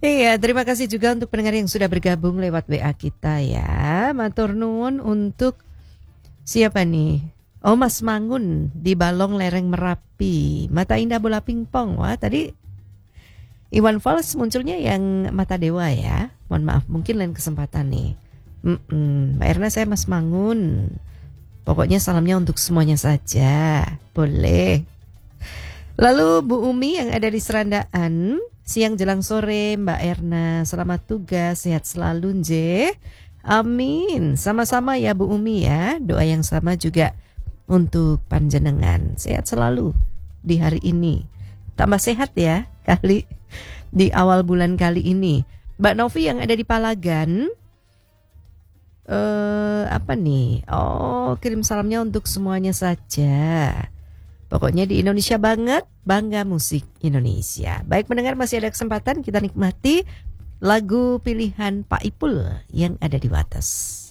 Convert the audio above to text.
Iya, terima kasih juga untuk pendengar yang sudah bergabung lewat WA kita ya. Matur nuwun untuk siapa nih? Oh, Mas Mangun di Balong Lereng Merapi. Mata Indah Bola Pingpong. Wah, tadi Iwan Fals munculnya yang Mata Dewa ya. Mohon maaf, mungkin lain kesempatan nih. Mbak Erna, saya Mas Mangun. Pokoknya salamnya untuk semuanya saja. Boleh. Lalu Bu Umi yang ada di Serandaan, siang jelang sore Mbak Erna, selamat tugas, sehat selalu nje. Amin. Sama-sama ya Bu Umi ya. Doa yang sama juga untuk panjenengan. Sehat selalu di hari ini. Tambah sehat ya kali di awal bulan kali ini. Mbak Novi yang ada di Palagan, apa nih? Oh, kirim salamnya untuk semuanya saja. Pokoknya di Indonesia banget, bangga musik Indonesia. Baik pendengar, masih ada kesempatan kita nikmati lagu pilihan Pak Ipul yang ada di Wates.